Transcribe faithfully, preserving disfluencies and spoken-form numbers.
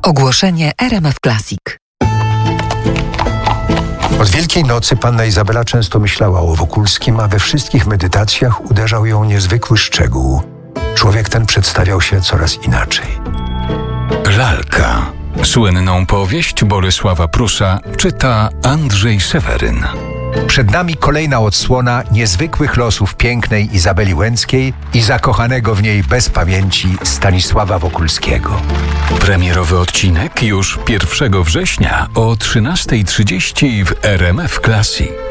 Ogłoszenie R M F Classic. Od Wielkiej Nocy panna Izabela często myślała o Wokulskim, a we wszystkich medytacjach uderzał ją niezwykły szczegół. Człowiek ten przedstawiał się coraz inaczej. Lalka. Słynną powieść Bolesława Prusa czyta Andrzej Seweryn. Przed nami kolejna odsłona niezwykłych losów pięknej Izabeli Łęckiej i zakochanego w niej bez pamięci Stanisława Wokulskiego. Premierowy odcinek już pierwszego września o trzynastej trzydzieści w R M F Classic.